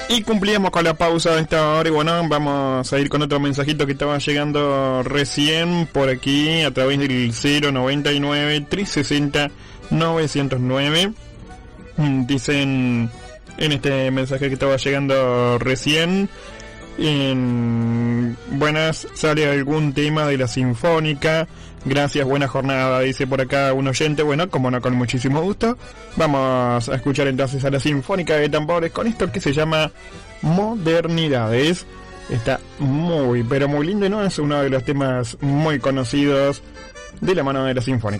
Y cumplíamos con la pausa de esta hora y bueno, vamos a ir con otro mensajito que estaba llegando recién por aquí a través del 099-360-909. Dicen en este mensaje que estaba llegando recién, buenas, sale algún tema de la Sinfónica. Gracias, buena jornada, dice por acá un oyente. Bueno, como no, con muchísimo gusto. Vamos a escuchar entonces a la Sinfónica de Tambores con esto que se llama Modernidades. Está muy, pero muy lindo, ¿no? Es uno de los temas muy conocidos de la mano de la Sinfónica.